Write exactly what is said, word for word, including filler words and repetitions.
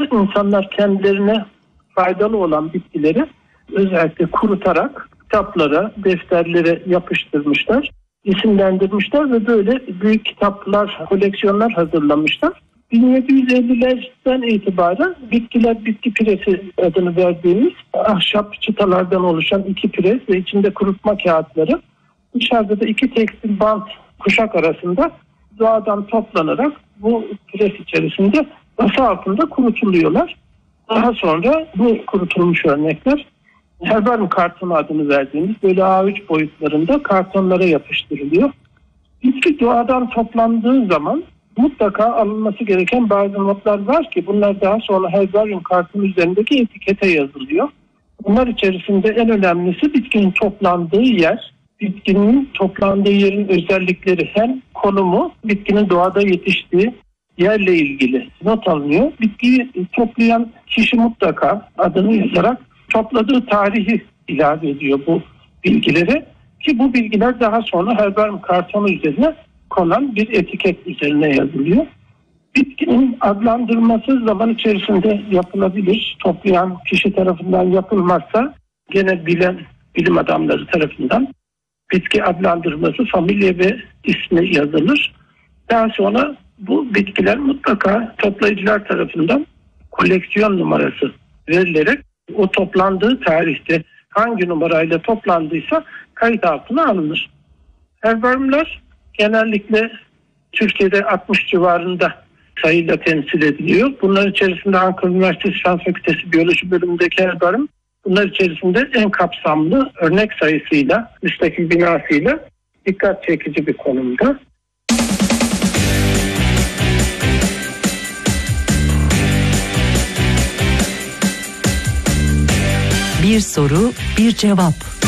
insanlar kendilerine faydalı olan bitkileri özellikle kurutarak kitaplara, defterlere yapıştırmışlar, isimlendirmişler ve böyle büyük kitaplar, koleksiyonlar hazırlamışlar. bin yedi yüz ellilerden itibaren bitkiler bitki piresi adını verdiğimiz ahşap çıtalardan oluşan iki pires ve içinde kurutma kağıtları dışarıda da iki tekstil bant kuşak arasında doğadan toplanarak bu pires içerisinde ısı altında kurutuluyorlar. Daha sonra bu kurutulmuş örnekler herbarium kartonu adını verdiğimiz böyle A üç boyutlarında kartonlara yapıştırılıyor. Bitki doğadan toplandığı zaman mutlaka alınması gereken bazı notlar var ki bunlar daha sonra herbarium kartonu üzerindeki etikete yazılıyor. Bunlar içerisinde en önemlisi bitkinin toplandığı yer, bitkinin toplandığı yerin özellikleri, hem konumu, bitkinin doğada yetiştiği yerle ilgili not alınıyor. Bitkiyi toplayan kişi mutlaka adını yazarak topladığı tarihi ilave ediyor bu bilgileri ki bu bilgiler daha sonra herbarium kartonu üzerine konan bir etiket üzerine yazılıyor. Bitkinin adlandırılması zaman içerisinde yapılabilir. Toplayan kişi tarafından yapılmazsa gene bilen bilim adamları tarafından bitki adlandırılması, familya ve ismi yazılır. Daha sonra bu bitkiler mutlaka toplayıcılar tarafından koleksiyon numarası verilerek o toplandığı tarihte hangi numarayla toplandıysa kayıt altına alınır. Herbariumlar genellikle Türkiye'de altmış civarında sayıyla temsil ediliyor. Bunların içerisinde Ankara Üniversitesi Fen Fakültesi Biyoloji bölümündeki herbarium bunlar içerisinde en kapsamlı, örnek sayısıyla, müstakil binasıyla dikkat çekici bir konumda. Bir soru, bir cevap.